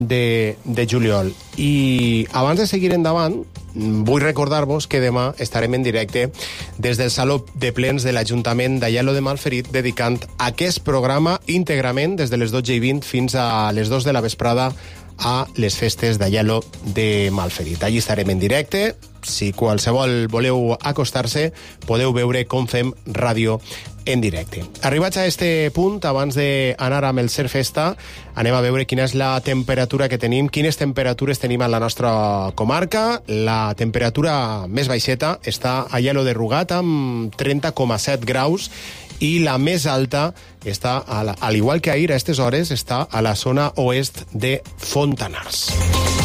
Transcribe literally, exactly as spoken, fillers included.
de, de juliol. I abans de seguir endavant, vull recordar-vos que demà estarem en directe des del Saló de Plens de l'Ajuntament d'Aielo de Malferit, dedicant aquest programa íntegrament des de les dotze i vint fins a les dues de la vesprada a les festes d'Aielo de Malferit. Allí estarem en directe. Si qualsevol voleu acostar-se, podeu veure com fem ràdio en directe. Arribats a este punt, abans d'anar amb el Surfesta, anem a veure quina és la temperatura que tenim, quines temperatures tenim a la nostra comarca. La temperatura més baixeta està a Aielo de Rugat, amb trenta coma set graus, i la més alta està, a la, al igual que ahir a aquestes hores, està a la zona oest de Fontanars.